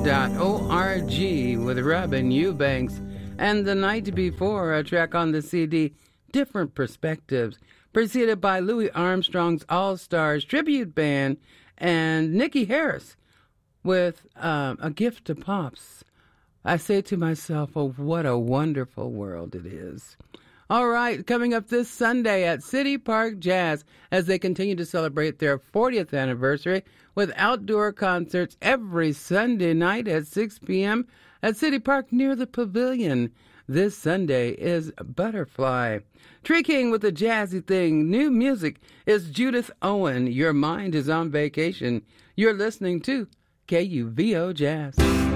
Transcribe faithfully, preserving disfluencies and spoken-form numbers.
dot org with Robin Eubanks. And the night before, a track on the C D, Different Perspectives, preceded by Louis Armstrong's All-Stars Tribute Band and Nikki Harris with um, A Gift to Pops. I say to myself, oh, what a wonderful world it is. All right, coming up this Sunday at City Park Jazz as they continue to celebrate their fortieth anniversary with outdoor concerts every Sunday night at six p.m. at City Park near the Pavilion. This Sunday is Butterfly. Tree King with the jazzy thing. New music is Judith Owen. Your mind is on vacation. You're listening to K U V O Jazz.